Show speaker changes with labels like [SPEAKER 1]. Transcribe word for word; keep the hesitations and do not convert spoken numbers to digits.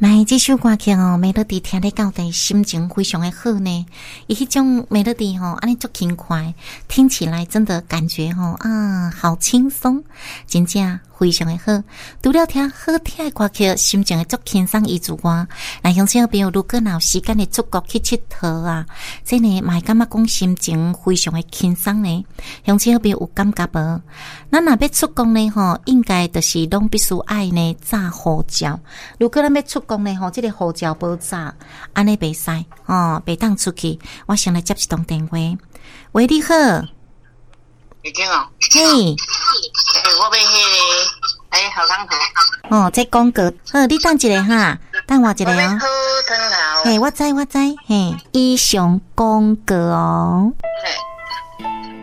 [SPEAKER 1] 来，这首歌曲哦，美乐蒂听得到的心情非常的好呢。伊迄种美乐蒂吼，安尼足轻快，听起来真的感觉吼啊，好轻松，真正非常的好。除了听好听的歌曲，心情会足轻松以外，来乡亲朋友如果有时间的出国去佚佗啊，真的嘛会感觉讲心情非常的轻松呢。乡亲朋友有感觉无？咱若要出国呢吼，应该就是拢必须爱呢炸护照。如果咱要出国呢吼，这个护照无炸，安尼袂使哦，袂当出去。我先来接一通电话。喂，你好。
[SPEAKER 2] 已经哦。
[SPEAKER 1] 嘿。
[SPEAKER 2] 诶，我要迄个诶好汤头。
[SPEAKER 1] 哦，这广告。好，你等一下哈，等我一下哦。
[SPEAKER 2] 我要好汤头。
[SPEAKER 1] 嘿，我知我知，嘿，以上广告哦。
[SPEAKER 2] 嘿。